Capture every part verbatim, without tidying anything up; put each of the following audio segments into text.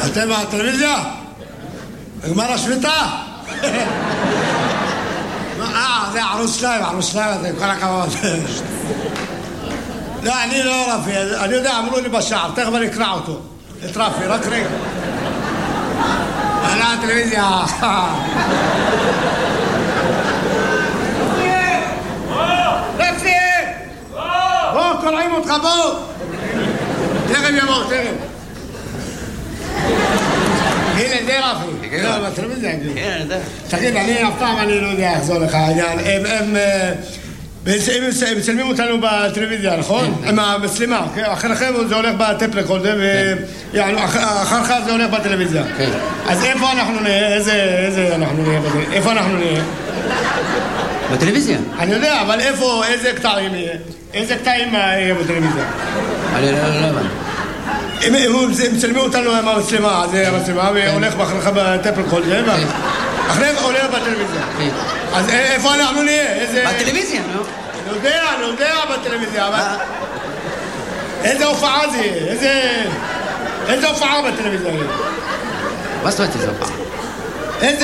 אתם מהטלוויזיה? נגמר השביתה? אה, זה ערוץ שניים, ערוץ שניים, זה כל הכבוד. לא, אני לא רפי, אני יודע, אמרו לי בשער, תכף אני אקרא אותו. את רפי, רק רגע. אהלה, הטלוויזיה. רפי! בוא, קוראים אותך, בוא! תכף יבוא, תכף. הנה, זה רפי. לא, בטלוויזיה. כן, אני יודע. תגיד, אני אף פעם אני לא יודע איך זה הולך העניין. הם... הם מצלמים אותנו בטלוויזיה, נכון? עם המצלמה, אחריכם זה הולך בטפ רקורדר, ואחריך זה הולך בטלוויזיה. אז איפה אנחנו נהיה? איזה אנחנו נהיה? איפה אנחנו נהיה? בטלוויזיה. אני יודע, אבל איפה, איזה קטעים יהיה? איזה קטעים יהיה בטלוויזיה? אני לא הבנתי. הם מצלמים אותנו עם המצלמה, זה המצלמה, והולך אחריך בטפ רקורדר, ואחריך הולך בטלוויזיה. אז איפה אנחנו נהיה? בטלוויזיה, נו. אני יודע, אני יודע בטלוויזיה, אבל... איזה הופעה זה יהיה? איזה... איזה הופעה בטלוויזיה יהיה? מה זאת אומרת איזה הופעה? איזה...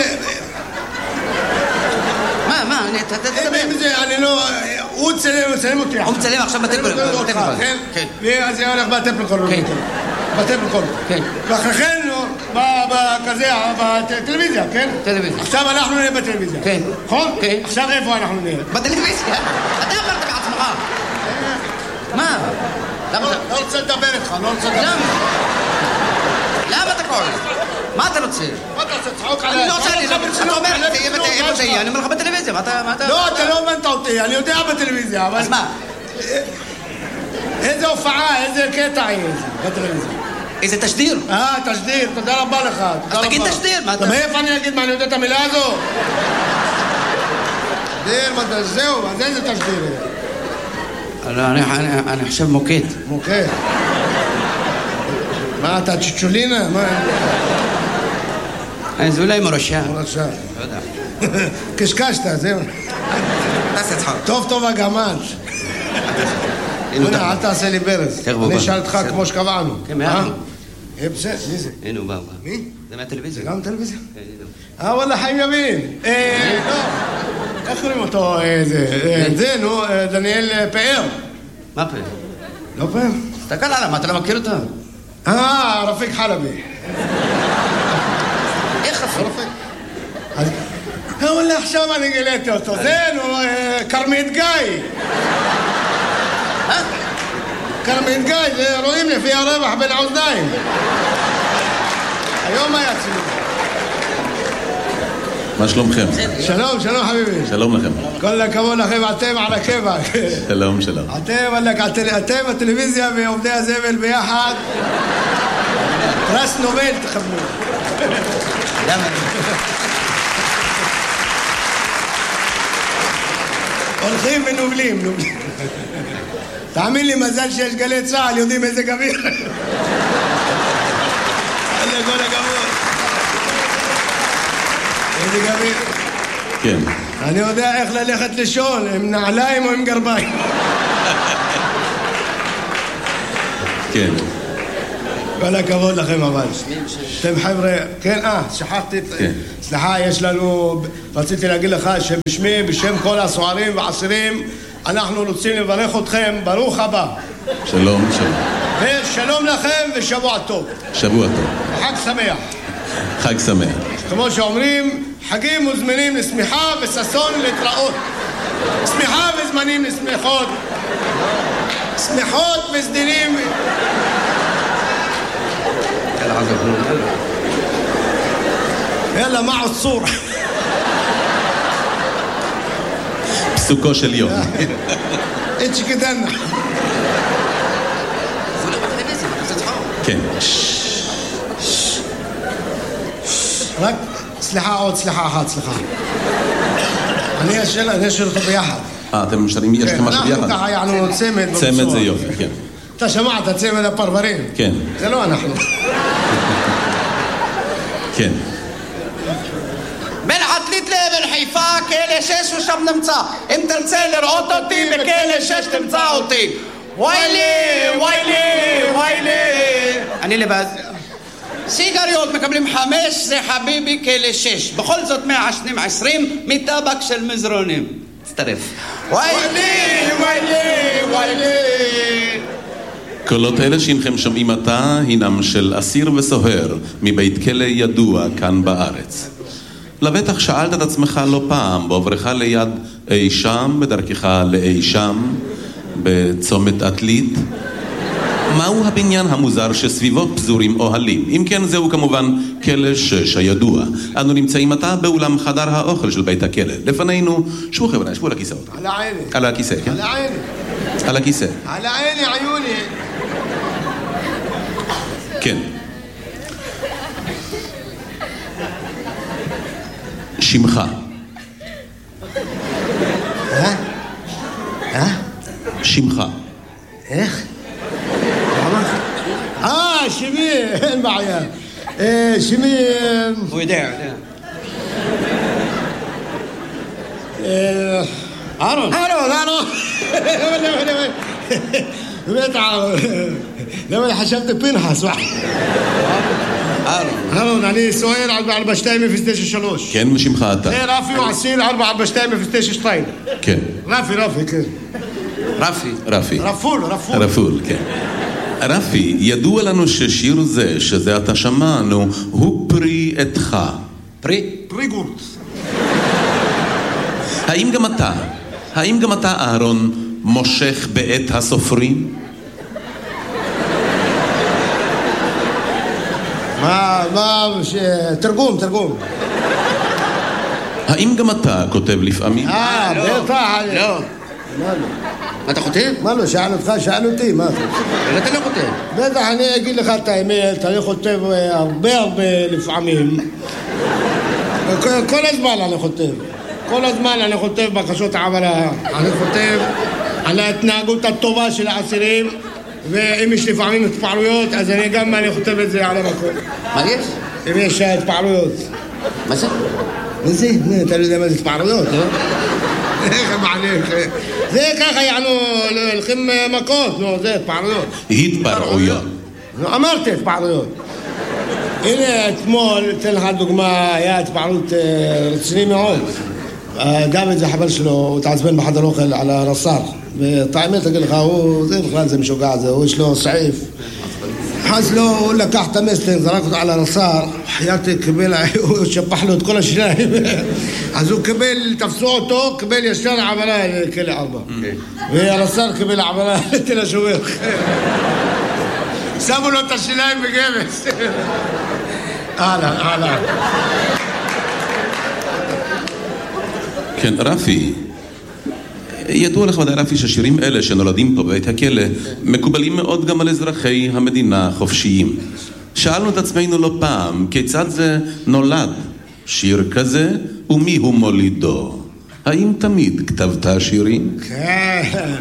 מה, מה? אני... תדבר. אני לא... הוא מצלם אותי. הוא מצלם עכשיו בטלפון. כן? ואז זה הולך בטלפון. כן. בטלפון. כן. ואחריכן, כזה, בטלוויזיה, כן? טלוויזיה. עכשיו אנחנו נהיה בטלוויזיה. כן. נכון? כן. עכשיו איפה אנחנו נהיה? בטלוויזיה. אתה אמרת בעצמך. מה? לא רוצה לדבר איתך, לא רוצה לדבר. למה? למה אתה קורא? מה אתה רוצה? מה אתה רוצה? תחוק עליי. אני לא רוצה, אתה אומר, איפה זה יהיה? אני אומר לך בטלוויזיה, מה אתה... לא, אתה לא הבנת אותי, אני יודע בטלוויזיה, אבל... אז מה? איזה הופעה, איזה קטע יהיה בטלוויזיה? איזה תשדיר? אה, תשדיר, תודה רבה לך. אז תגיד תשדיר, מה אתה... מאיפה אני אגיד מה, אני יודע את המילה הזו? תשדיר, זהו, אז איזה תשדיר? אני חושב מוקד. מוקד. מה, אתה צ'צ'ולינה? מה? זה אולי מורשה. מורשה. לא יודע. קשקשת, זהו. תעשה צחוק. טוב טוב הגמד. אל תעשה לי ברז. אני אשאל אותך כמו שקבענו. כן, מהענו. אה, בסדר, מי זה? הנה הוא בא. מי? זה מהטלוויזיה. זה גם טלוויזיה? כן, הנה. אה, וואלה, חיים ימין. אה, לא. איך קוראים אותו? זה, נו, דניאל פאר. מה פאר? לא פאר? תסתכל עליו, מה אתה לא מכיר אותו? אה, רפיק חלבי. איך רפיק? אז... וואלה, עכשיו אני גיליתי אותו. זה, נו, קרמית גיא. אה? קרמית גיא, זה רואים לפי הרווח בין האוזניים. היום היה צילום. מה שלומכם? שלום, שלום חביבי. שלום לכם. כל הכבוד לכם, אתם על הכיוון. שלום, שלום. אתם, אתם הטלוויזיה ועובדי הזבל ביחד. פרס נובל תכוונו. למה? הולכים ונובלים, נובלים. תאמין לי, מזל שיש גלי צהל, יודעים איזה גביר. איזה כל הכבוד. איזה גביר. כן. אני יודע איך ללכת לישון, עם נעליים או עם גרביים. כן. כל הכבוד לכם אבל. אתם חבר'ה, כן, אה, שכחתי, סליחה, יש לנו, רציתי להגיד לך שבשמי, בשם כל הסוערים והאסירים, אנחנו רוצים לברך אתכם, ברוך הבא. שלום, שלום. ושלום לכם ושבוע טוב. שבוע טוב. חג שמח. חג שמח. כמו שאומרים, חגים מוזמנים לשמיחה וששון להתראות. שמיחה וזמנים לשמחות. שמחות וסדינים. יאללה, מה עוצור? פסוקו של יום. איצ'י כדנה. כן. רק, סליחה, עוד סליחה אחת, סליחה. אני אשאל, אני אשאל אותך ביחד. אה, אתם משארים, יש לכם משהו ביחד? אנחנו ככה, יענו צמד. צמד זה יופי, כן. אתה שמעת, צמד הפרברים? כן. זה לא אנחנו. כן. בין עתלית לאבן חיפה, כלא שש ושם נמצא. אם תרצה לראות אותי, בכלא שש תמצא אותי. ויילי, ויילי, ויילי. אני לבד. סיגריות מקבלים חמש, זה חביבי כאלה שש. בכל זאת מעשנים עשרים מטבק של מזרונים. תצטרף. ויילי, ויילי, ויילי. קולות אלה שהנכם שומעים עתה הינם של אסיר וסוהר מבית כלא ידוע כאן בארץ. לבטח שאלת את עצמך לא פעם בעוברך ליד אי שם, בדרכך לאי שם, בצומת עתלית, מהו הבניין המוזר שסביבו פזורים אוהלים? אם כן, זהו כמובן כלא שש הידוע. אנו נמצאים עתה באולם חדר האוכל של בית הכלא. לפנינו, שבו חבר'ה, שבו על הכיסאות. על העיני. על הכיסא, כן? על העיני. על הכיסא. על העיני, עיוני. כן. שמך. אה? אה? שמך. איך? אה, שמי, אין בעיה. שמי... הוא יודע, יודע. אהרון. אהרון, אהרון. באמת אהרון. למה חשבתי פנחס? אהרון. אהרון, אני סוער ארבע שתיים אפס תשע שלוש. כן, ושמך אתה. זה רפי ועשיר ארבע ארבע שתיים אפס תשע שתיים. כן. רפי, רפי, כן. רפי. רפי. רפול, רפול. רפול, כן. רפי, ידוע לנו ששיר זה, שזה אתה שמענו, הוא פרי עתך. פרי? פרי גורט. האם גם אתה, האם גם אתה, אהרון, מושך בעת הסופרים? מה, מה, תרגום, תרגום. האם גם אתה כותב לפעמים? אה, בטח. לא. מה לא? מה אתה כותב? מה לא, שאל אותך, שאל אותי, מה? אבל אתה לא כותב. בטח, אני אגיד לך את האמת, אני כותב הרבה הרבה לפעמים. כל הזמן אני כותב. כל הזמן אני כותב בקשות העברה. אני כותב על ההתנהגות הטובה של האסירים, ואם יש לפעמים התפעלויות, אז אני גם אני כותב את זה על המקום. מה יש? אם יש התפעלויות. מה זה? מה זה? אתה לא יודע מה זה התפעלויות, לא? איך מעניין? זה ככה יענו, הולכים מכות, נו, זה התפעלויות. התפרעויות. נו, אמרתי התפעלויות. הנה, אתמול, אתן לך דוגמה, היה התפעלות רציני מאוד. דוד זה חבר שלו, הוא התעצבן בחדר אוכל על הרס"ר. ואת האמת, אגיד לך, הוא, זה בכלל זה משוגע, זה, הוא יש לו סעיף. אז לא, הוא לקח את המסטינג, זרק אותו על הרס"ר, חייתי קיבל, הוא שפח לו את כל השיניים. אז הוא קיבל, תפסו אותו, קיבל ישר עברה לכלא ארבע. והרס"ר קיבל עברה לתל השומר. שמו לו את השיניים בגבס. אהלן, אהלן. כן, רפי, ידוע לך ודאי רפי ששירים אלה שנולדים פה בבית הכלא מקובלים מאוד גם על אזרחי המדינה החופשיים. שאלנו את עצמנו לא פעם, כיצד זה נולד שיר כזה ומי הוא מולידו? האם תמיד כתבת שירים? כן.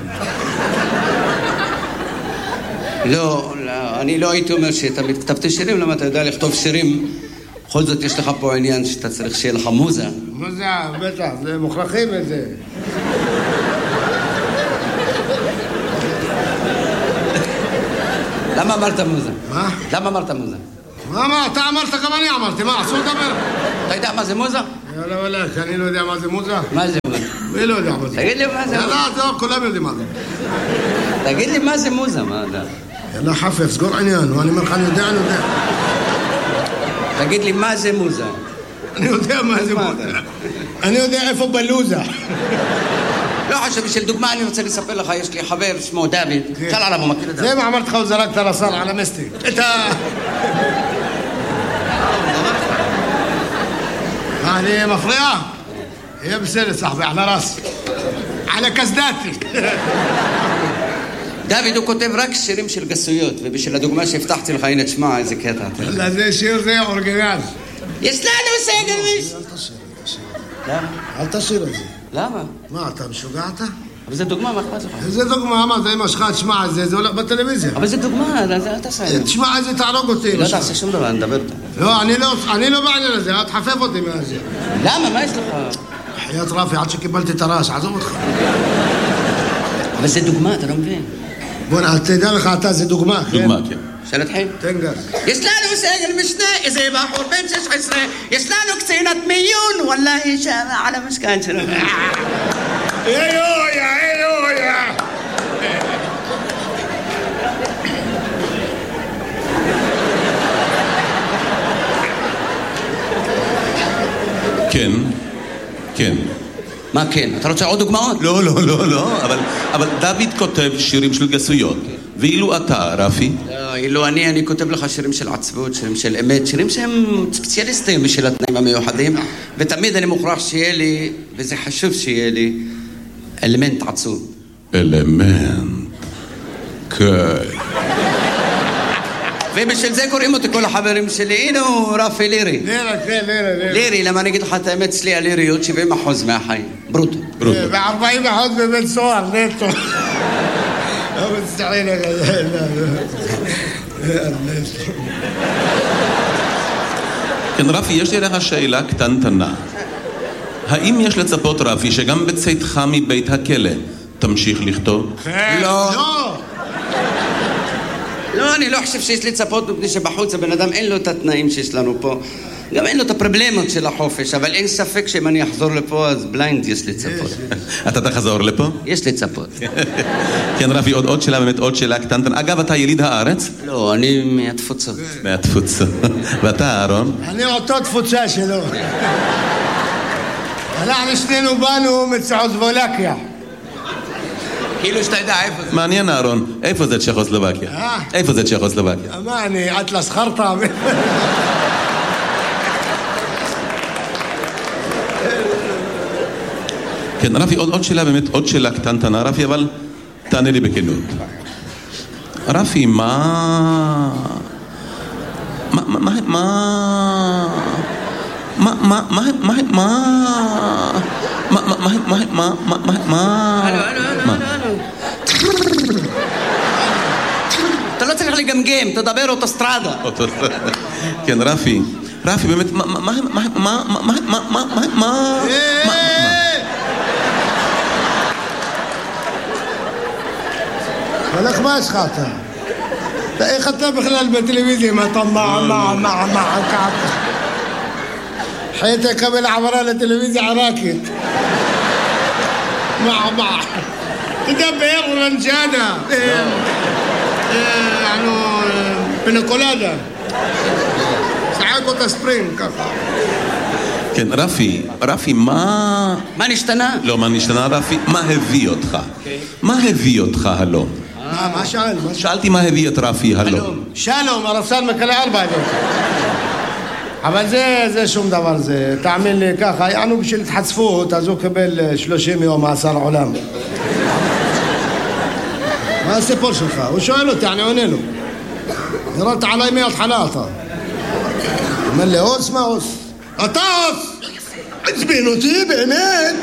לא, לא, אני לא הייתי אומר שתמיד כתבתי שירים, למה אתה יודע לכתוב שירים? בכל זאת יש לך פה עניין שאתה צריך שיהיה לך מוזה. מוזה, בטח, זה מוכרחים את זה. למה אמרת מוזה? מה? למה אמרת מוזה? מה, מה, אתה אמרת, גם אני אמרתי, מה, אסור לדבר? אתה יודע מה זה מוזה? יאללה, וואלה, אני לא יודע מה זה מוזה. מה זה מוזה? מי לא יודע מה זה? תגיד לי מה זה מוזה. יאללה, זהו, כולם יודעים מה זה. תגיד לי מה זה מוזה, מה אתה? יאללה, חפף, סגור עניין, אני אומר לך, אני יודע, אני יודע. תגיד לי מה זה מוזה. אני יודע מה זה מוזה. אני יודע איפה בלוזה. לא חושב, בשביל דוגמה אני רוצה לספר לך, יש לי חבר שמו דוד, שאל עליו, הוא מכיר את זה. זה מה אמרתי לך, הוא זרק את הרס"ר על המסטיק. את ה... אני מפריע? יהיה בסדר, סחבי, על הרס. על הקסדתי. דוד, הוא כותב רק שירים של גסויות, ובשביל הדוגמה שהבטחתי לך, הנה תשמע איזה קטע. לא, זה שיר זה אורגינל. יש לנו סגל. אל תשיר, אל תשיר. למה? אל תשיר את זה. למה? מה, אתה משוגע אתה? אבל זה דוגמה, מה אכפת לך? זה דוגמה, מה, זה אמא שלך, תשמע את זה, זה הולך בטלוויזיה. אבל זה דוגמה, אל תעשה את זה. תשמע את זה, תערוג אותי. לא תעשה שום דבר, אני מדבר איתה. לא, אני לא בעניין הזה, אל תחפף אותי מהזה. למה? מה יש לך? חיית רפי, עד שקיבלתי את הרעש, עזוב אותך. אבל זה דוגמה, אתה לא מבין. בוא, תדע לך אתה, זה דוגמה, כן? דוגמה, כן. שנתחיל? תנגש. יש לנו סגל משנה, איזה בחור בן שש עשרה, יש לנו קצינת מיון, וואלה, שם על המשכן שלנו. היי אויה, היי אויה. כן, כן. מה כן? אתה רוצה עוד דוגמאות? לא, לא, לא, לא, אבל, אבל דוד כותב שירים של גסויות. ואילו אתה, רפי? לא, אילו אני, אני כותב לך שירים של עצבות, שירים של אמת, שירים שהם ספציאליסטיים בשביל התנאים המיוחדים, ותמיד אני מוכרח שיהיה לי, וזה חשוב שיהיה לי, אלמנט עצוב. אלמנט. כן. ובשביל זה קוראים אותי כל החברים שלי, הנה הוא רפי לירי. לירה, כן, לירה, לירה. לירי, למה אני אגיד לך את האמת, אצלי הליריות שבעים אחוז מהחיים. ברוטו. ברוטו. ו-ארבעים אחוז בבית סוהר, נטו. לא מצטעין לך. כן, רפי, יש לי לך שאלה קטנטנה. האם יש לצפות, רפי, שגם בצאתך מבית הכלא תמשיך לכתוב? לא. לא. לא, אני לא חושב שיש לי צפות מפני שבחוץ הבן אדם אין לו את התנאים שיש לנו פה. גם אין לו את הפרבלמות של החופש, אבל אין ספק שאם אני אחזור לפה אז בליינד יש לי צפות. אתה תחזור לפה? יש לי צפות. כן, רפי, עוד, עוד שאלה, באמת עוד שאלה קטנטנה. אגב, אתה יליד הארץ? לא, אני מהתפוצות. מהתפוצות. ואתה, אהרון? אני אותו תפוצה שלו. אנחנו שנינו באנו מצ'כוסלובקיה. כאילו שאתה יודע איפה זה. מעניין, אהרון. איפה זה צ'כוסלובקיה? אה? איפה זה צ'כוסלובקיה? מה, אני אטלס חרטה? כן, רפי, עוד, עוד שאלה, באמת עוד שאלה קטנטנה, רפי, אבל תענה לי בכנות. רפי, מה... מה... מה... מה... מה... מה... מה... מה... מה... מה... מה... מה... מה... מה... הלו, הלו, הלו, הלו. אתה לא צריך לגמגם, תדבר אוטוסטרדה. כן, רפי. רפי, באמת, מה... מה... מה... מה... מה... מה... מה... מה... הלך מה יש לך אתה? איך אתה בכלל בטלוויזיה? מה אתה מה... מה... מה... מה... כעקה? حيث قبل عبرة التلفزيون عراكت مع مع تدبر رنجانا يعني بنكولادا ساعات سبرينج كفا כן, רפי, רפי, מה... מה נשתנה? לא, מה נשתנה, רפי? מה הביא אותך? מה הביא אותך הלום? מה שאל? שאלתי מה הביא את רפי הלום. שלום, הרפסן מקלה ארבע ידות. אבל זה, זה שום דבר, זה, תאמין לי ככה, יענו בשביל התחצפות, אז הוא קבל שלושים יום מאסר עולם. מה הסיפור שלך? הוא שואל אותי, אני עונה לו. ירדת עליי מההתחלה אתה. אומר לי, אוס מה אוס? אתה אוס! עצבין אותי, באמת?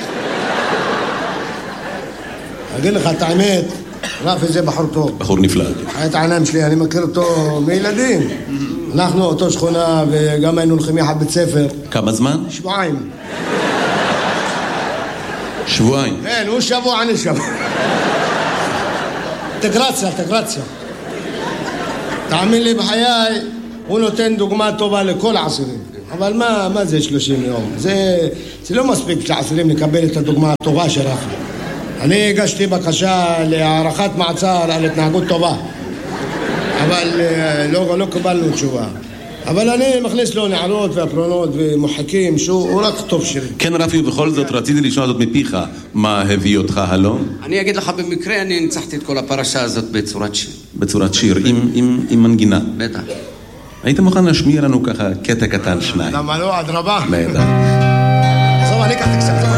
אגיד לך את האמת, רפי זה בחור טוב. בחור נפלא. חיית העיניים שלי, אני מכיר אותו מילדים. אנחנו אותו שכונה וגם היינו הולכים יחד בית ספר. כמה זמן? שבועיים. שבועיים? כן, הוא שבוע, אני שבוע. אינטגרציה, אינטגרציה. תאמין לי בחיי, הוא נותן דוגמה טובה לכל העשירים. אבל מה, מה זה שלושים יום? זה, זה לא מספיק לעשירים לקבל את הדוגמה הטובה של רפי. אני הגשתי בקשה להערכת מעצר על התנהגות טובה. אבל לא, לא קיבלנו תשובה. אבל אני מכניס לו נערות והפרונות ומוחקים שהוא רק טוב שירים. כן, רפי, ובכל זאת רציתי לשמוע זאת מפיך. מה הביא אותך הלום? אני אגיד לך במקרה, אני ניצחתי את כל הפרשה הזאת בצורת שיר. בצורת שיר, עם, עם, עם מנגינה. בטח. היית מוכן להשמיע לנו ככה קטע קטן שניים? למה לא? עד רבה. בטח. עזוב, אני אקח את הקצת.